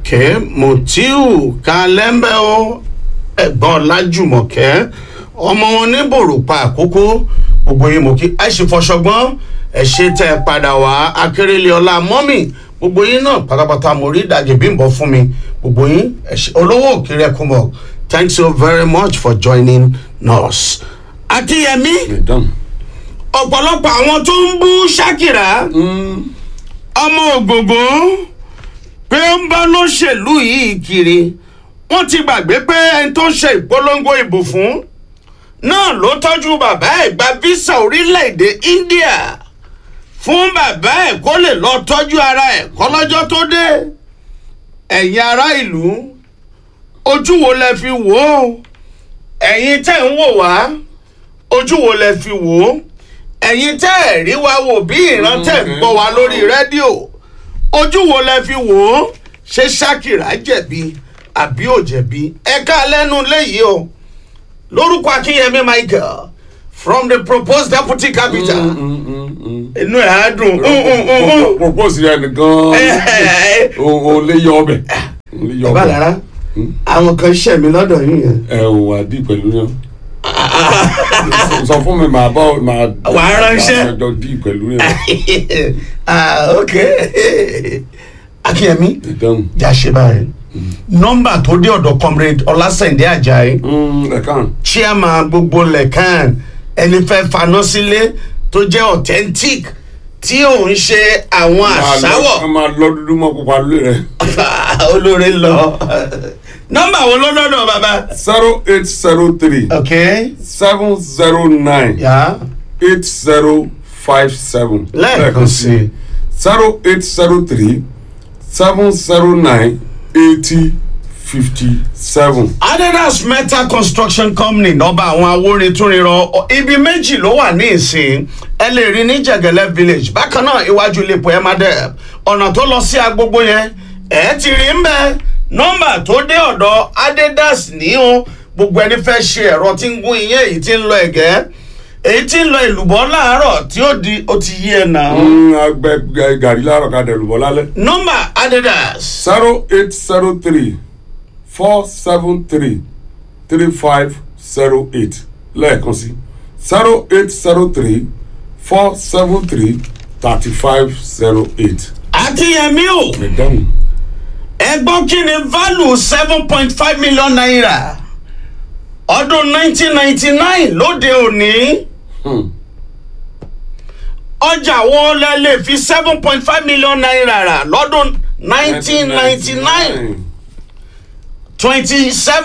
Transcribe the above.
Okay, Mutiu Kalembe o ẹ̀gbọ́n Lájùmọ̀kẹ́ ọmọ wọn ní Bòròpá Àkókó gbogbo yín mo kí ẹ ṣe fọṣọgbọ́n ẹ ṣe tẹ́ padà wá Akérèlé ọlá mọ́mì gbogbo yín náà pátápátá mo rí ìdajì Bímbọ́ fún mi gbogbo yín ẹ ṣe olówó òkèrè ẹkúnmọ thanks you very much for joining us. Akínyẹmí ọ̀pọ̀lọpọ̀ àwọn tó ń bú Ṣákìrá ọmọ Ògògó pé ń bá lóṣèlú yìí kiri wọ́n ti gbàgbé pé ẹni tó ń ṣe ìpolongo ìbò fún náà ló tọ́jú bàbá ẹ̀ gba visa orílẹ̀-èdè India fún bàbá ẹ̀ kó lè lọ tọ́jú ara ẹ̀ kọ́lọ́jọ́ tó dé. Ẹ̀yin ará ìlú ojú wo lẹ fi wò ó? Ẹ̀yin tẹ́ ń wò wá ojú wo lẹ fi wò ó? Ẹ̀yin tẹ́ ẹ̀ rí wa wò bí ìran tẹ́ ń gbọ́ wa lórí rédíò ojú wo lẹ fi wò ó? Ṣé Ṣákìrá jẹ̀bi àbí ò jẹ̀bi? Ẹ ká lẹ́nu léyìí o lórúkọ Akínyẹmí Michael from the proposed deputy capital. Inú ẹ̀ á dùn. Propose yẹn nìkan o lè yọ ọbẹ̀. Bàbá Lára àwọn kan ṣẹ̀ mí lọ́dọ̀ yín yẹn. Ẹ ò wá dì pẹ̀lú yẹn. Sọ fún mi màá wà á ránṣẹ́. jọ dì pẹ̀lú yẹn. Ok Akínyẹmí jà ṣe báyìí nọ́mbà tó dé ọ̀dọ̀ comrade Ọlásẹ̀ndé Àjàyí chairman gbogbo lẹ́kàn ẹni fẹ́ faná sílé tó jẹ́ authentic tí ò ń ṣe àwọn àṣàwọ̀. a máa lọ dúdú mọ́ pupa lórí rẹ̀. olórí lọ nọ́mbà wo ló lọ́dọ̀ bàbá. 0803. Okay. 709. Yeah. 8057. lẹ́ẹ̀kan sí. 0803 709 8057. Adidas Metal Construction Company nọ́mbà àwọn awórin tún ríran ibi méjì ló wà ní ìsìn ẹ lè rí ní Jẹ̀gẹ̀lẹ̀ village bákan náà iwájú iléepo Emadeb ọ̀nà tó lọ sí Agbogbo yẹn ẹ ti rí ń bẹ nọ́mbà tó dé ọ̀dọ̀ Adidas ní o gbogbo ẹni fẹ́ ṣe ẹ̀rọ tí ń gún iyán èyí tí ń lọ ẹ̀gẹ́ èyí tí ń lọ ìlùbọ́ láàárọ̀ tí ó ti yí ẹ̀ náà. Agbẹ́ gàrí láàárọ̀ ká dẹ̀ lùbọ́ lálẹ́. nọ́mbà Adidas. 0803 473 3508 lẹ́ẹ̀kan sí 0803 473 3508. Akínyẹmí o ẹ gbọ́ kí ni value 7.5 million naira ọdún 1999 lóde òní ọjà wo lẹ lè fi 7.5 million naira rà lọ́dún 1999 27